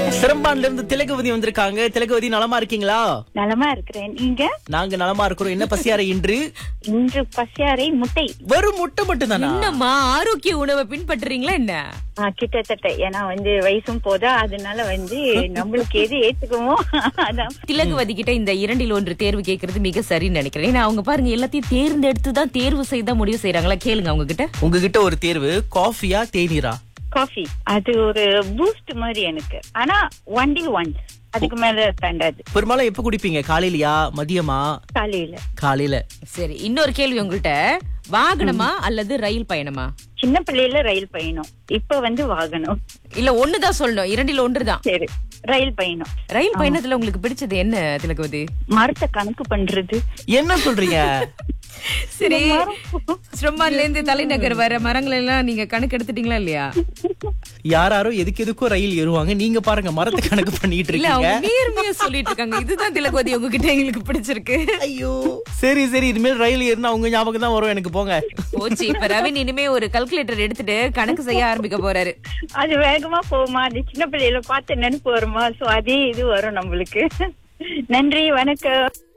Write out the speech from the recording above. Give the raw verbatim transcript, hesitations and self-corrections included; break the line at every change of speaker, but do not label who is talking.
சிரம்பான்ல இருந்து திலகவதி வந்திருக்காங்க. திலகவதி நலமா இருக்கீங்களா?
நலமா இருக்கிறேன். நீங்க?
நாங்க நலமா இருக்கிறோம். என்ன பசியாரை இன்று?
இன்று பசியாரை முட்டை.
வெறும் முட்டை மட்டும் தானா?
என்னம்மா ஆரோக்கிய உணவை பின்பற்றுறீங்களா என்ன?
ஆ, கிட்டத்தட்ட. ஏன்னா வந்து வயசும் போதா, அதனால வந்து நம்மளுக்கு எது ஏத்துக்குமோ அதான்.
திலகவதி கிட்ட இந்த இரண்டில் ஒன்று தேர்வு கேட்கறது மிக சரின்னு நினைக்கிறேன். ஏன்னா அவங்க பாருங்க எல்லாத்தையும் தேர்ந்தெடுத்து தான் தேர்வு செய்தா முடிவு செய்யறாங்களா. கேளுங்க அவங்க கிட்ட.
உங்ககிட்ட ஒரு தேர்வு, காஃபியா தேநீரா?
காஃபி. அது ஒரு பூஸ்ட் மாதிரி எனக்கு. ஆனா ஒன் டே ஒன்ஸ், அதுக்கு மேல தாண்டாது.
பெரும்பாலும் எப்ப குடிப்பீங்க? காலையிலயா மதியமா?
காலையில.
காலையில.
சரி, இன்னொரு கேள்வி உங்கள்கிட்ட. வாகனமா அல்லது ரயில் பயணமா?
சின்ன பிள்ளையில ரயில் பயணம், இப்ப வந்து வாகனம்.
இல்ல ஒண்ணுதான் சொல்லணும், இரண்டில் ஒன்றுதான்.
சரி, ரயில் பயணம்.
ரயில் பயணத்துல உங்களுக்கு பிடிச்சது என்ன திலகவதி?
மரத்தை கணக்கு பண்றது.
என்ன சொல்றீங்க?
சரி, ஸ்ரம்பான்ல இருந்து தலைநகர் வர மரங்கள் எல்லாம் நீங்க கணக்கு எடுத்துட்டீங்களா இல்லையா?
யாராரோ எதுக்கு எதுக்கும் ரயில் ஏறுவாங்க, நீங்க பாருங்க மரத்தை கணக்கு பண்ணிட்டு
இல்ல அவங்க
இருக்கீங்க.
நேர்மையா சொல்லிட்டு இருக்காங்க. இதுதான் திலகவதி உங்ககிட்ட எங்களுக்கு பிடிச்சிருக்கு.
ஐயோ, சரி சரி, இனிமேல் ரயில் ஏறினா உங்க ஞாபகம் தான் வரும் எனக்கு. போங்க.
போச்சு. இப்ப ரவின் இனிமே ஒரு கால்குலேட்டர் எடுத்துட்டு கணக்கு செய்ய ஆரம்பிக்க போறாரு.
அது வேகமா போகுமா, அது சின்ன பிள்ளையில பார்த்து நினைப்பு வருமா, சோ அதே இது வரும் நம்மளுக்கு. நன்றி, வணக்கம்.